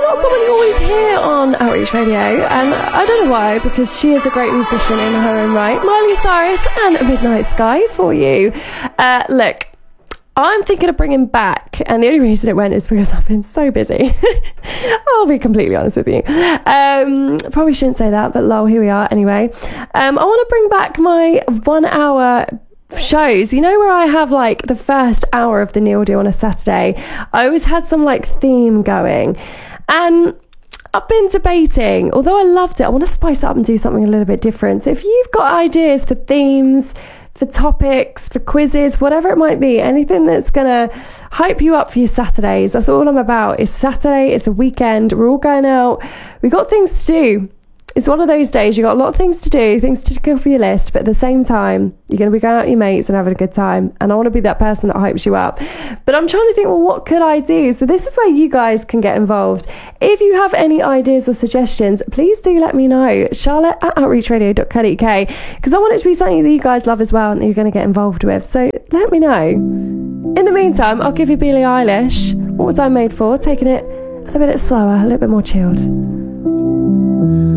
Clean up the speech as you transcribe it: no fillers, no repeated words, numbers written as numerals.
not someone you always hear on Outreach Radio, and I don't know why, because she is a great musician in her own right. Miley Cyrus and Midnight Sky for you. Look, I'm thinking of bringing back, and the only reason it went is because I've been so busy. I'll be completely honest with you. Probably shouldn't say that, but lol, here we are anyway. I want to bring back my 1 hour shows, you know, where I have like the first hour of the Neil Do on a Saturday. I always had some like theme going, and I've been debating, although I loved it, I want to spice it up and do something a little bit different. So if you've got ideas for themes, for topics, for quizzes, whatever it might be, anything that's gonna hype you up for your Saturdays, that's all I'm about. It's Saturday, it's a weekend, we're all going out, we've got things to do. It's one of those days, you've got a lot of things to do, things to go for your list, but at the same time, you're going to be going out with your mates and having a good time. And I want to be that person that hypes you up. But I'm trying to think, well, what could I do? So this is where you guys can get involved. If you have any ideas or suggestions, please do let me know. Charlotte@outreachradio.co.uk, because I want it to be something that you guys love as well and that you're going to get involved with. So let me know. In the meantime, I'll give you Billie Eilish. What Was I Made For? Taking it a little bit slower, a little bit more chilled.